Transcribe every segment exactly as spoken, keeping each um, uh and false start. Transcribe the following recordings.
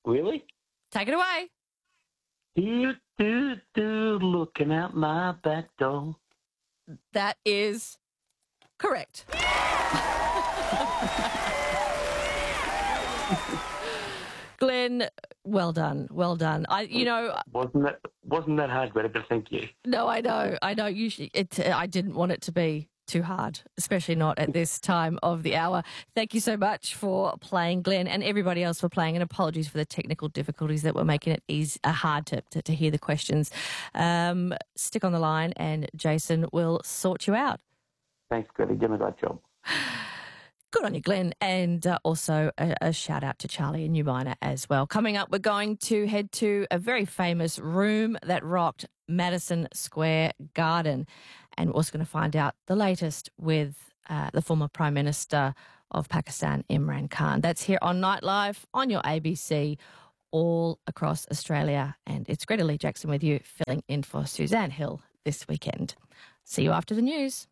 Really? Take it away. Do, do, do, looking out my back door. That is correct. Glenn, well done, well done. I, you know, wasn't that wasn't that hard, Greta? But thank you. No, I know, I know. Usually, it. I didn't want it to be too hard, especially not at this time of the hour. Thank you so much for playing, Glenn, and everybody else for playing. And apologies for the technical difficulties that were making it easy, uh, hard to, to to hear the questions. Um, stick on the line, and Jason will sort you out. Thanks, Greta. You've done a great job. Good on you, Glenn, and uh, also a, a shout out to Charlie and New Miner as well. Coming up, we're going to head to a very famous room that rocked Madison Square Garden, and we're also going to find out the latest with uh, the former Prime Minister of Pakistan, Imran Khan. That's here on Nightlife on your A B C all across Australia, and it's Greta Lee Jackson with you, filling in for Suzanne Hill this weekend. See you after the news.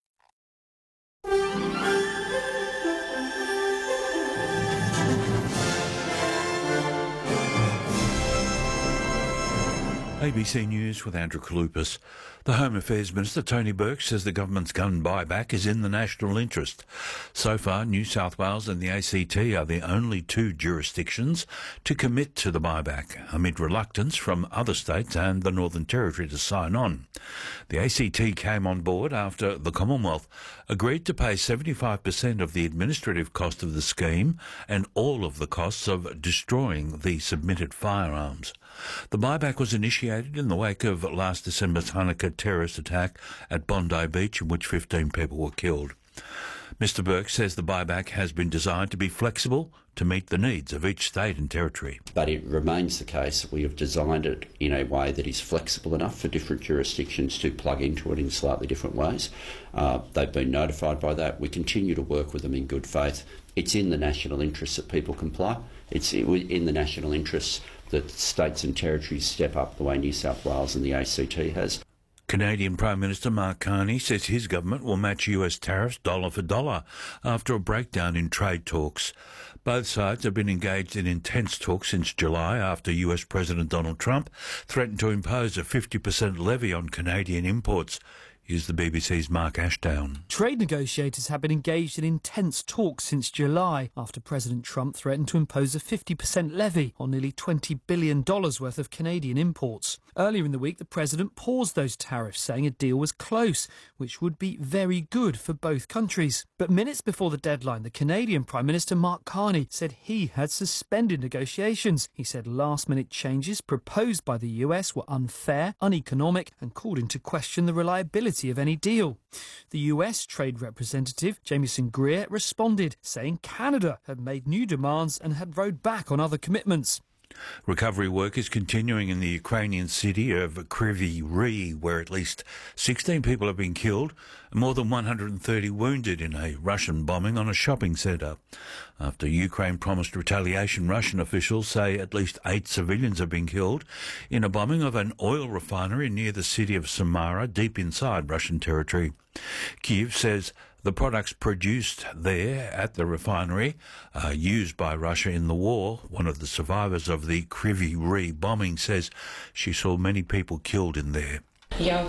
A B C News with Andrew Kalupas. The Home Affairs Minister, Tony Burke, says the government's gun buyback is in the national interest. So far, New South Wales and the A C T are the only two jurisdictions to commit to the buyback, amid reluctance from other states and the Northern Territory to sign on. The A C T came on board after the Commonwealth agreed to pay seventy-five percent of the administrative cost of the scheme and all of the costs of destroying the submitted firearms. The buyback was initiated in the wake of last December's Hanukkah terrorist attack at Bondi Beach, in which fifteen people were killed. Mister Burke says the buyback has been designed to be flexible to meet the needs of each state and territory. But it remains the case that we have designed it in a way that is flexible enough for different jurisdictions to plug into it in slightly different ways. Uh, they've been notified by that. We continue to work with them in good faith. It's in the national interest that people comply. It's in the national interest that states and territories step up the way New South Wales and the A C T has. Canadian Prime Minister Mark Carney says his government will match U S tariffs dollar for dollar after a breakdown in trade talks. Both sides have been engaged in intense talks since July after U S President Donald Trump threatened to impose a fifty percent levy on Canadian imports. Here's the B B C's Mark Ashdown. Trade negotiators have been engaged in intense talks since July after President Trump threatened to impose a fifty percent levy on nearly twenty billion dollars worth of Canadian imports. Earlier in the week, the president paused those tariffs, saying a deal was close, which would be very good for both countries. But minutes before the deadline, the Canadian Prime Minister Mark Carney said he had suspended negotiations. He said last-minute changes proposed by the U S were unfair, uneconomic, and called into question the reliability of any deal. The U S Trade Representative, Jamieson Greer, responded, saying Canada had made new demands and had rowed back on other commitments. Recovery work is continuing in the Ukrainian city of Kryvyi Rih, where at least sixteen people have been killed and more than one hundred thirty wounded in a Russian bombing on a shopping centre. After Ukraine promised retaliation, Russian officials say at least eight civilians have been killed in a bombing of an oil refinery near the city of Samara, deep inside Russian territory. Kyiv says the products produced there at the refinery are used by Russia in the war. One of the survivors of the Kryvyi Rih bombing says she saw many people killed in there. I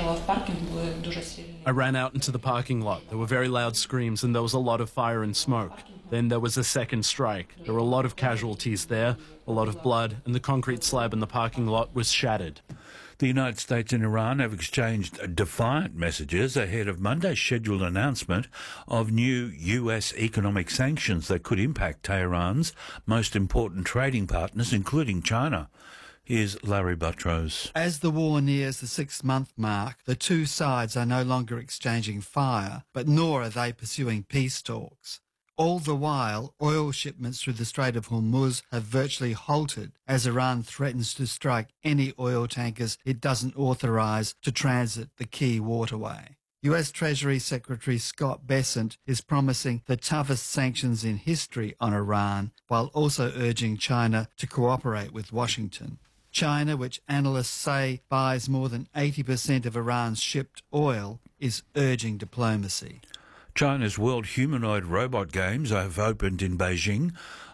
ran out into the parking lot. There were very loud screams and there was a lot of fire and smoke. Then there was a second strike. There were a lot of casualties there, a lot of blood, and the concrete slab in the parking lot was shattered. The United States and Iran have exchanged defiant messages ahead of Monday's scheduled announcement of new U S economic sanctions that could impact Tehran's most important trading partners, including China. Here's Larry Buttrose. As the war nears the six-month mark, the two sides are no longer exchanging fire, but nor are they pursuing peace talks. All the while, oil shipments through the Strait of Hormuz have virtually halted as Iran threatens to strike any oil tankers it doesn't authorise to transit the key waterway. U S Treasury Secretary Scott Bessent is promising the toughest sanctions in history on Iran, while also urging China to cooperate with Washington. China, which analysts say buys more than eighty percent of Iran's shipped oil, is urging diplomacy. China's World Humanoid Robot Games have opened in Beijing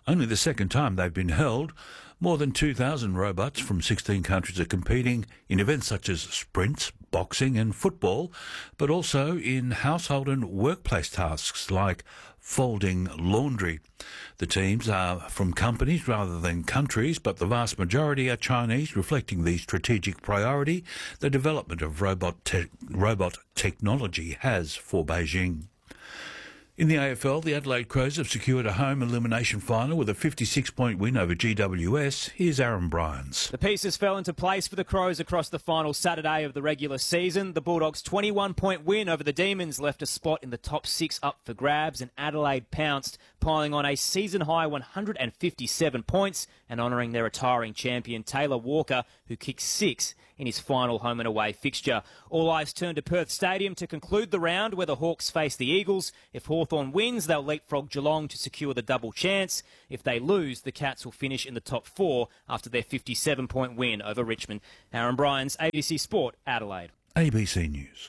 only the second time they've been held. More than two thousand robots from sixteen countries are competing in events such as sprints, boxing and football, but also in household and workplace tasks like folding laundry. The teams are from companies rather than countries, but the vast majority are Chinese, reflecting the strategic priority the development of robot, te- robot technology has for Beijing. In the A F L, the Adelaide Crows have secured a home elimination final with a fifty-six point win over G W S. Here's Aaron Bryans. The pieces fell into place for the Crows across the final Saturday of the regular season. The Bulldogs' twenty-one point win over the Demons left a spot in the top six up for grabs, and Adelaide pounced, piling on a season-high one hundred fifty-seven points and honouring their retiring champion Taylor Walker, who kicked six in his final home and away fixture. All eyes turn to Perth Stadium to conclude the round, where the Hawks face the Eagles. If Hawthorn wins, they'll leapfrog Geelong to secure the double chance. If they lose, the Cats will finish in the top four after their fifty-seven point win over Richmond. Aaron Bryans, A B C Sport, Adelaide. A B C News.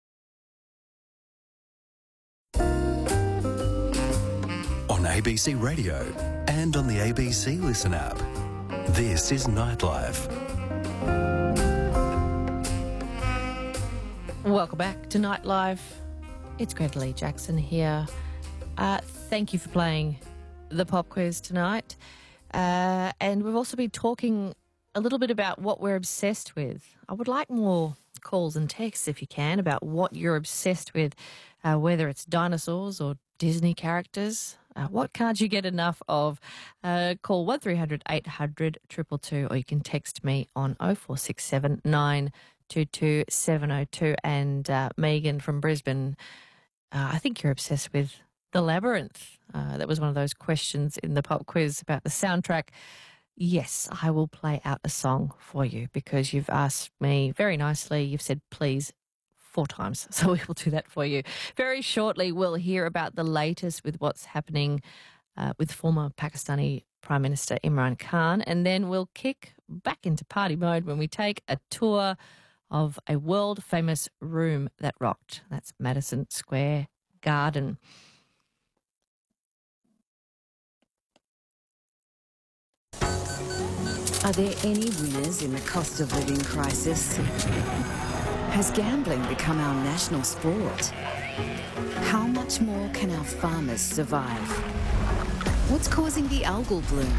On A B C Radio and on the A B C Listen app. This is Nightlife. Welcome back to Nightlife. It's Greta Lee Jackson here. Uh, thank you for playing the pop quiz tonight. Uh, and we've also been talking a little bit about what we're obsessed with. I would like more calls and texts, if you can, about what you're obsessed with, uh, whether it's dinosaurs or Disney characters. Uh, what can't you get enough of? Uh, call one three hundred eight hundred two two two, or you can text me on oh four six seven nine two two seven oh two. And uh, Megan from Brisbane, uh, I think you're obsessed with The Labyrinth. Uh, that was one of those questions in the pop quiz about the soundtrack. Yes, I will play out a song for you because you've asked me very nicely. You've said please four times, so we will do that for you. Very shortly, we'll hear about the latest with what's happening uh, with former Pakistani Prime Minister Imran Khan, and then we'll kick back into party mode when we take a tour of a world-famous room that rocked. That's Madison Square Garden. Are there any winners in the cost of living crisis? Has gambling become our national sport? How much more can our farmers survive? What's causing the algal bloom?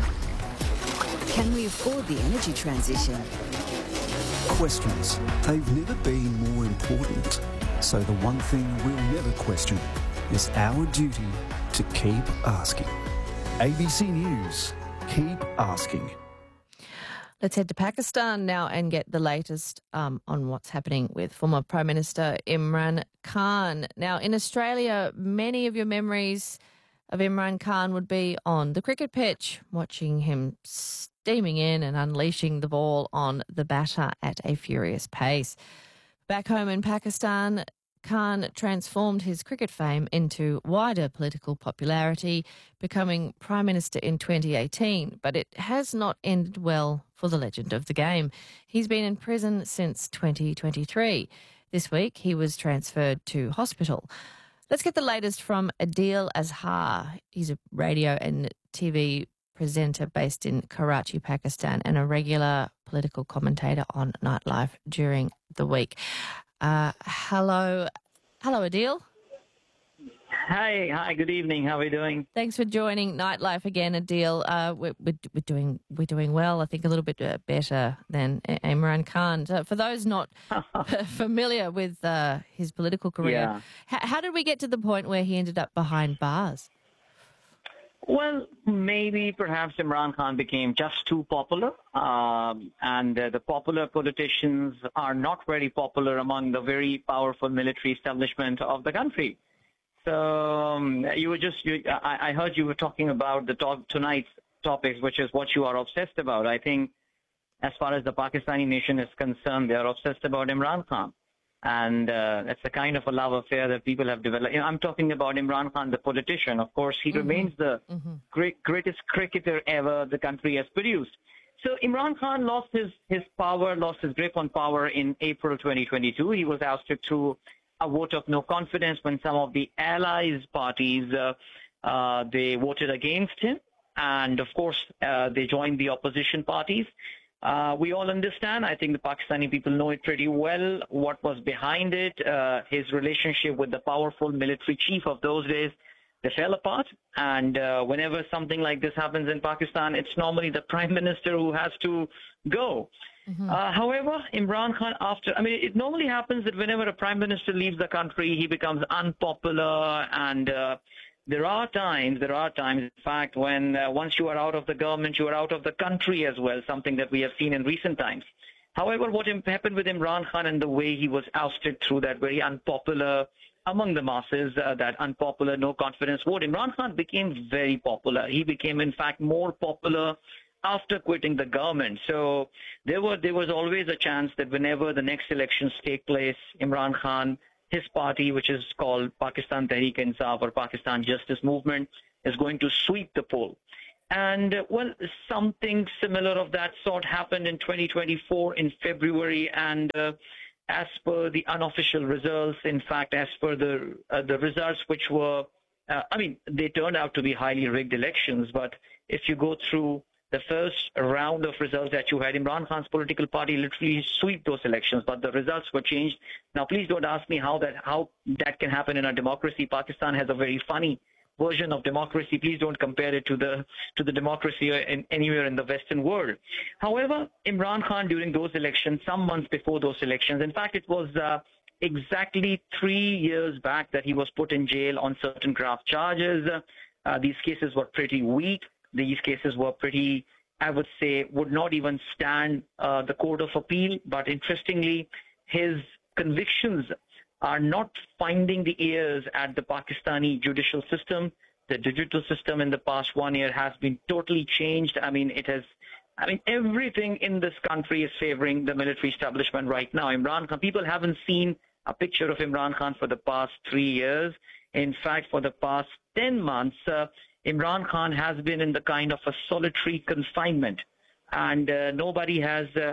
Can we afford the energy transition? Questions. They've never been more important. So the one thing we'll never question is our duty to keep asking. A B C News. Keep asking. Let's head to Pakistan now and get the latest um, on what's happening with former Prime Minister Imran Khan. Now, in Australia, many of your memories of Imran Khan would be on the cricket pitch, watching him steaming in and unleashing the ball on the batter at a furious pace. Back home in Pakistan, Khan transformed his cricket fame into wider political popularity, becoming Prime Minister in twenty eighteen, but it has not ended well for the legend of the game. He's been in prison since twenty twenty-three. This week, he was transferred to hospital. Let's get the latest from Adil Azhar. He's a radio and T V presenter based in Karachi, Pakistan, and a regular political commentator on Nightlife during the week. Uh, hello, hello, Adil. Hi, hi. Good evening. How are we doing? Thanks for joining Nightlife again, Adil. Uh, we're, we're, we're doing we're doing well. I think a little bit uh, better than Imran Khan. So for those not familiar with uh, his political career, Yeah. h- how did we get to the point where he ended up behind bars? Well, maybe perhaps Imran Khan became just too popular, um, and uh, the popular politicians are not very popular among the very powerful military establishment of the country. So um, you were just, you, I, I heard you were talking about the talk, tonight's topics, which is what you are obsessed about. I think as far as the Pakistani nation is concerned, they are obsessed about Imran Khan. And uh, it's a kind of a love affair that people have developed. You know, I'm talking about Imran Khan, the politician. Of course, he mm-hmm. remains the mm-hmm. great, greatest cricketer ever the country has produced. So Imran Khan lost his, his power, lost his grip on power in April twenty twenty-two. He was ousted through a vote of no confidence when some of the allies parties, uh, uh, they voted against him. and of course, uh, they joined the opposition parties. Uh, we all understand, I think the Pakistani people know it pretty well, what was behind it. Uh, his relationship with the powerful military chief of those days, they fell apart. And uh, whenever something like this happens in Pakistan, it's normally the prime minister who has to go. Mm-hmm. Uh, however, Imran Khan, after, I mean, it normally happens that whenever a prime minister leaves the country, he becomes unpopular. And uh, there are times, there are times, in fact, when uh, once you are out of the government, you are out of the country as well, something that we have seen in recent times. However, what happened with Imran Khan and the way he was ousted through that very unpopular, among the masses, uh, that unpopular, no confidence vote, Imran Khan became very popular. He became, in fact, more popular after quitting the government. So there were there was always a chance that whenever the next elections take place, Imran Khan, his party, which is called Pakistan Tehreek-e-Insaf or Pakistan Justice Movement, is going to sweep the poll. And, uh, well, something similar of that sort happened in twenty twenty-four in February. And uh, as per the unofficial results, in fact, as per the, uh, the results which were, uh, I mean, they turned out to be highly rigged elections. But if you go through the first round of results that you had, Imran Khan's political party literally swept those elections, but the results were changed. Now, please don't ask me how that how that can happen in a democracy. Pakistan has a very funny version of democracy. Please don't compare it to the to the democracy in, anywhere in the Western world. However, Imran Khan, during those elections, some months before those elections, in fact, it was uh, exactly three years back that he was put in jail on certain graft charges. Uh, these cases were pretty weak. These cases were pretty, I would say, would not even stand uh, the Court of Appeal. But interestingly, his convictions are not finding the ears at the Pakistani judicial system. The digital system in the past one year has been totally changed. I mean, it has, I mean, everything in this country is favoring the military establishment right now. Imran Khan, people haven't seen a picture of Imran Khan for the past three years. In fact, for the past ten months, uh, Imran Khan has been in the kind of a solitary confinement, and uh, nobody has uh,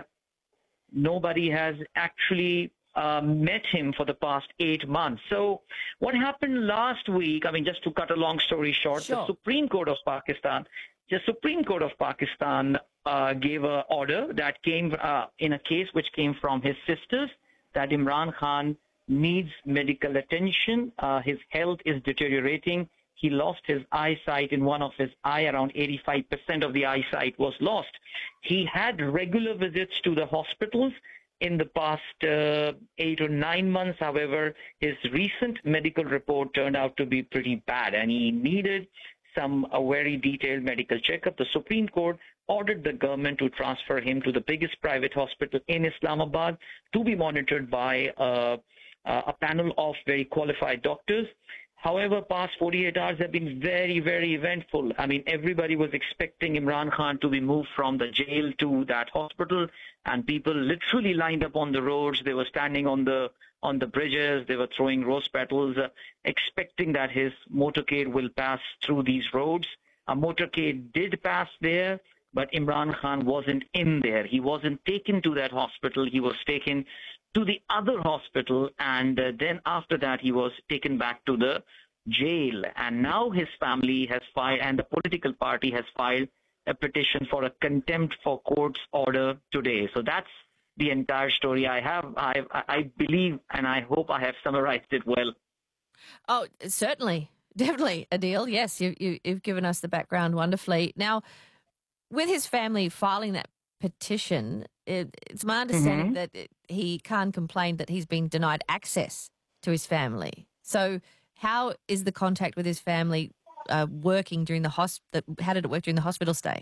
nobody has actually uh, met him for the past eight months. So what happened last week, I mean, just to cut a long story short, sure. the Supreme Court of Pakistan, the Supreme Court of Pakistan uh, gave an order that came uh, in a case which came from his sisters, that Imran Khan needs medical attention. Uh, his health is deteriorating. He lost his eyesight in one of his eye. Around eighty-five percent of the eyesight was lost. He had regular visits to the hospitals in the past uh, eight or nine months. However, his recent medical report turned out to be pretty bad, and he needed some a very detailed medical checkup. The Supreme Court ordered the government to transfer him to the biggest private hospital in Islamabad to be monitored by uh, a panel of very qualified doctors. However, past forty-eight hours have been very, very eventful. I mean, everybody was expecting Imran Khan to be moved from the jail to that hospital, and people literally lined up on the roads. They were standing on the on the bridges. They were throwing rose petals, uh, expecting that his motorcade will pass through these roads. A motorcade did pass there, but Imran Khan wasn't in there. He wasn't taken to that hospital. He was taken to the other hospital, and uh, then after that he was taken back to the jail. And now his family has filed, and the political party has filed a petition for a contempt for court's order today. So that's the entire story. I have, I, I believe, and I hope I have summarized it well. Oh, certainly. Definitely, Adil. Yes, you, you, you've given us the background wonderfully. Now, with his family filing that petition, it, it's my understanding mm-hmm. that it, he can't complain that he's been denied access to his family. So how is the contact with his family uh, working during the hospital? How did it work during the hospital stay?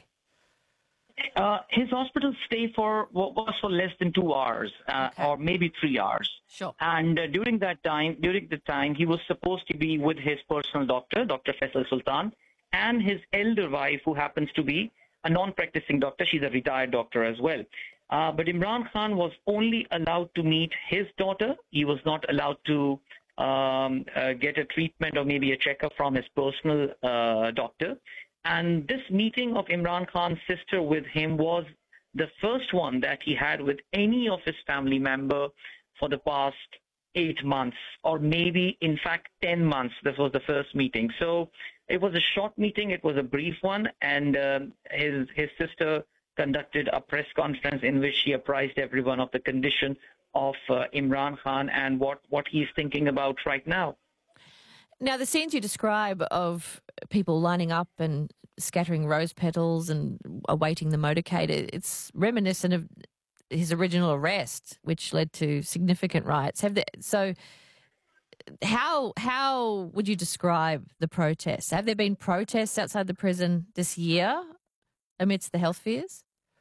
Uh, his hospital stay for was for less than two hours, uh, okay. or maybe three hours. Sure. And uh, during that time, during the time, he was supposed to be with his personal doctor, Doctor Faisal Sultan, and his elder wife, who happens to be a non-practicing doctor. She's a retired doctor as well. Uh, but Imran Khan was only allowed to meet his daughter. He was not allowed to um, uh, get a treatment or maybe a checkup from his personal uh, doctor. And this meeting of Imran Khan's sister with him was the first one that he had with any of his family member for the past eight months, or maybe, in fact, ten months. This was the first meeting. So It was a short meeting. It was a brief one, and um, his his sister conducted a press conference in which she apprised everyone of the condition of uh, Imran Khan and what, what he's thinking about right now. Now, the scenes you describe of people lining up and scattering rose petals and awaiting the motorcade, it's reminiscent of his original arrest, which led to significant riots. Have they, so how how would you describe the protests? Have there been protests outside the prison this year amidst the health fears?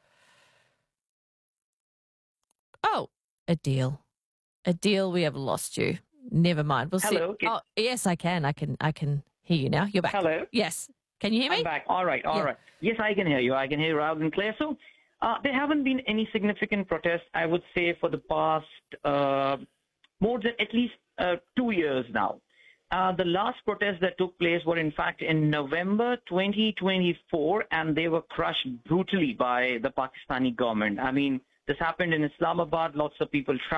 Oh, Adil. Adil, we have lost you. Never mind. We'll Hello. see. Oh, yes, I can. I can. I can hear you now. You're back. Hello. Yes. Can you hear me? I'm back. All right. All Yeah. right. Yes, I can hear you. I can hear you loud and clear. So uh, there haven't been any significant protests, I would say, for the past uh, more than at least uh, two years now. Uh, the last protests that took place were, in fact, in November twenty twenty-four, and they were crushed brutally by the Pakistani government. I mean, this happened in Islamabad. Lots of people traveled.